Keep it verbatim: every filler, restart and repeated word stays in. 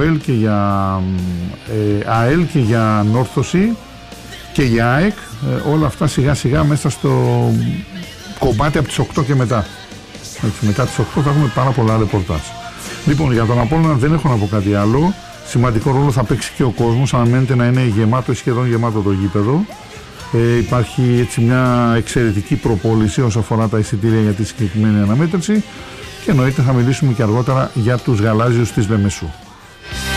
ΑΠΟΕΛ και για ε, ΑΕΛ και για Νόρθωση και για ΑΕΚ, ε, όλα αυτά σιγά σιγά μέσα στο κομμάτι από τις οκτώ και μετά. Έτσι, μετά τις οκτώ θα έχουμε πάρα πολλά ρεπορτάζ. Λοιπόν, για τον Απόλλωνα δεν έχω να πω κάτι άλλο. Σημαντικό ρόλο θα παίξει και ο κόσμος, αναμένεται να είναι γεμάτο, σχεδόν γεμάτο το γήπεδο. Ε, υπάρχει έτσι μια εξαιρετική προπόληση όσον αφορά τα εισιτήρια για τη συγκεκριμένη αναμέτρηση και εννοείται θα μιλήσουμε και αργότερα για τους γαλάζιους της Λεμεσού.